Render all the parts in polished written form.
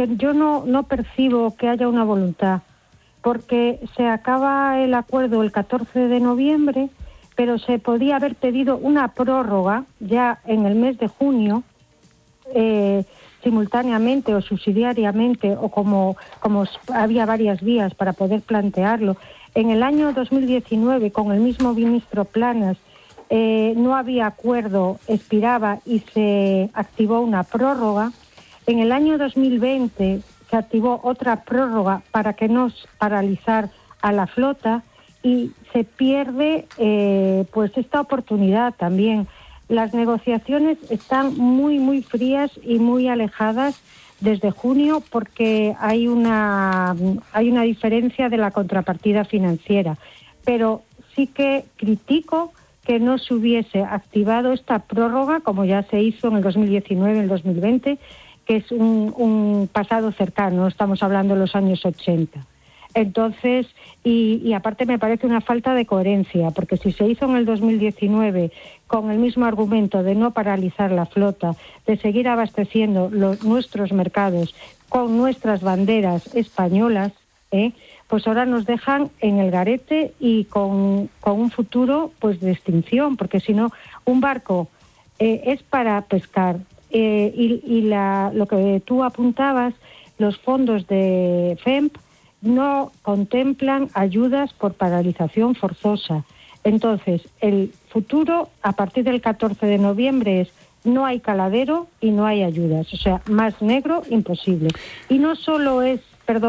que yo no percibo que haya una voluntad, porque se acaba el acuerdo el 14 de noviembre, pero se podía haber pedido una prórroga ya en el mes de junio, simultáneamente o subsidiariamente, o como había varias vías para poder plantearlo. En el año 2019, con el mismo ministro Planas, no había acuerdo, expiraba y se activó una prórroga. En el año 2020 se activó otra prórroga para que no paralizar a la flota y se pierde pues esta oportunidad también. Las negociaciones están muy, muy frías y muy alejadas desde junio porque hay una diferencia de la contrapartida financiera. Pero sí que critico que no se hubiese activado esta prórroga, como ya se hizo en el 2019, en el 2020, que es un pasado cercano, estamos hablando de los años 80. Entonces, y aparte me parece una falta de coherencia, porque si se hizo en el 2019 con el mismo argumento de no paralizar la flota, de seguir abasteciendo nuestros mercados con nuestras banderas españolas, pues ahora nos dejan en el garete y con un futuro pues de extinción, porque si no, un barco es para pescar, lo que tú apuntabas, los fondos de FEMP no contemplan ayudas por paralización forzosa. Entonces, el futuro, a partir del 14 de noviembre, es no hay caladero y no hay ayudas. O sea, más negro, imposible. Y no solo es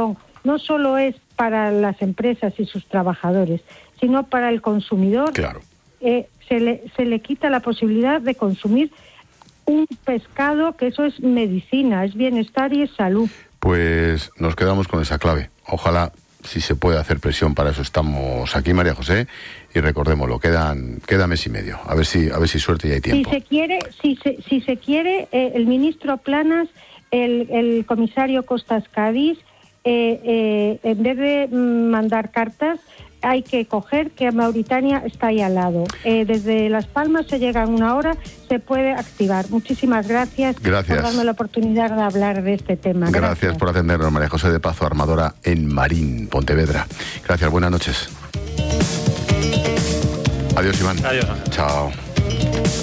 para las empresas y sus trabajadores, sino para el consumidor. Claro. Se le quita la posibilidad de consumir un pescado, que eso es medicina, es bienestar y es salud. Pues nos quedamos con esa clave. Ojalá, si se puede hacer presión, para eso estamos aquí, María José, y recordémoslo, queda mes y medio, a ver si suerte y hay tiempo. Si se quiere, el ministro Planas, el comisario Costas Cádiz, en vez de mandar cartas, hay que coger que Mauritania está ahí al lado. Desde Las Palmas se llega en 1 hora, se puede activar. Muchísimas gracias por darme la oportunidad de hablar de este tema. Gracias por atendernos, María José de Pazo, armadora en Marín, Pontevedra. Gracias, buenas noches. Adiós, Iván. Adiós. Chao.